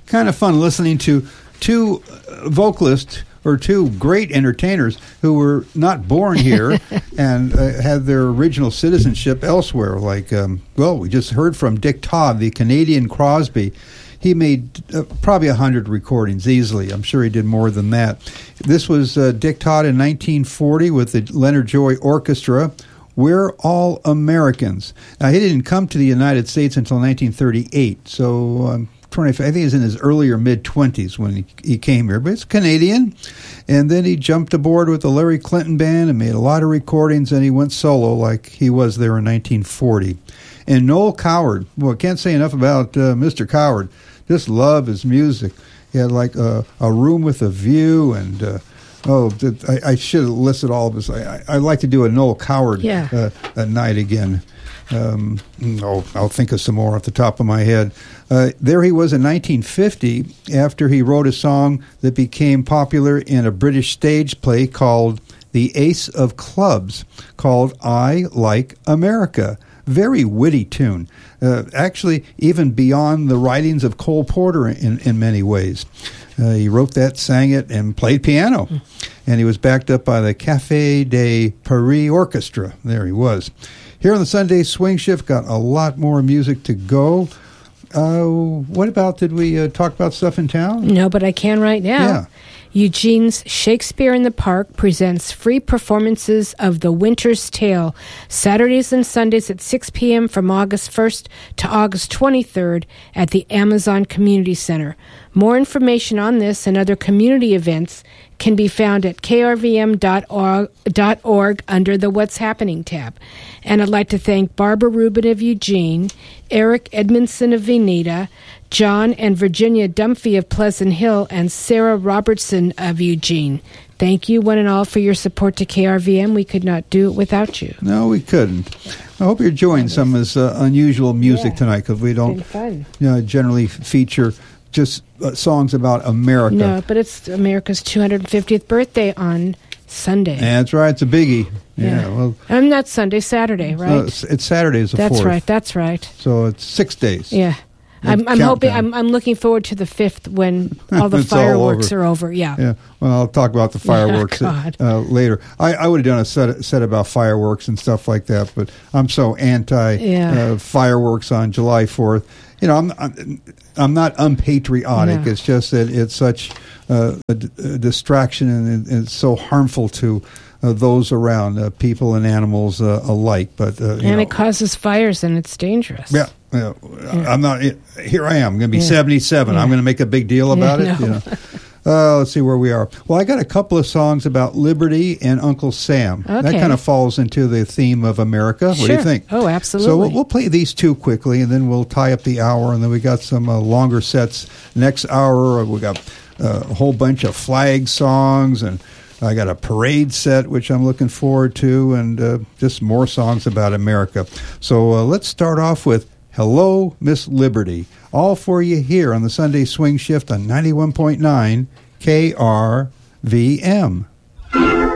kind of fun listening to two vocalists or two great entertainers who were not born here and had their original citizenship elsewhere. Like, we just heard from Dick Todd, the Canadian Crosby. He made probably 100 recordings easily. I'm sure he did more than that. This was Dick Todd in 1940 with the Leonard Joy Orchestra. We're All Americans. Now, he didn't come to the United States until 1938, so I think he was in his earlier mid-20s when he came here, but he's Canadian. And then he jumped aboard with the Larry Clinton Band and made a lot of recordings, and he went solo like he was there in 1940. And Noel Coward, well, I can't say enough about Mr. Coward. Just love his music. He had like a room with a view, and I should have listed all of his. I'd like to do a Noel Coward night again. I'll think of some more off the top of my head. There he was in 1950 after he wrote a song that became popular in a British stage play called The Ace of Clubs, called I Like America. Very witty tune. Actually, even beyond the writings of Cole Porter in many ways. He wrote that, sang it, and played piano. And he was backed up by the Café de Paris Orchestra. There he was. Here on the Sunday Swing Shift, got a lot more music to go. What about, did we talk about stuff in town? No, but I can right now. Yeah. Eugene's Shakespeare in the Park presents free performances of The Winter's Tale, Saturdays and Sundays at 6 p.m. from August 1st to August 23rd at the Amazon Community Center. More information on this and other community events can be found at krvm.org under the What's Happening tab. And I'd like to thank Barbara Rubin of Eugene, Eric Edmondson of Veneta, John and Virginia Dunphy of Pleasant Hill, and Sarah Robertson of Eugene. Thank you, one and all, for your support to KRVM. We could not do it without you. No, we couldn't. I hope you're enjoying some of this unusual music tonight, because we don't generally feature just songs about America. No, but it's America's 250th birthday on Sunday. That's right. It's a biggie. Yeah. Well, I'm not Sunday, Saturday, right? It's Saturday is the 4th. That's right. So it's 6 days. Yeah. I'm hoping. I'm looking forward to the 5th when all the fireworks are over. Yeah. Well, I'll talk about the fireworks later. I would have done a set about fireworks and stuff like that, but I'm so anti fireworks on July 4th. You know, I'm not unpatriotic. It's just that it's such a distraction, and it's so harmful to those around, people and animals alike. But it causes fires, and it's dangerous. Yeah. I'm not. Here I am. I'm going to be 77. I'm going to make a big deal about it. No. Let's see where we are. Well, I got a couple of songs about Liberty and Uncle Sam. Okay. That kind of falls into the theme of America. Sure. What do you think? Oh, absolutely. So we'll play these two quickly, and then we'll tie up the hour, and then we got some longer sets. Next hour, we got a whole bunch of flag songs, and I got a parade set, which I'm looking forward to, and just more songs about America. So let's start off with Hello, Miss Liberty. All for you here on the Sunday Swing Shift on 91.9 KRVM.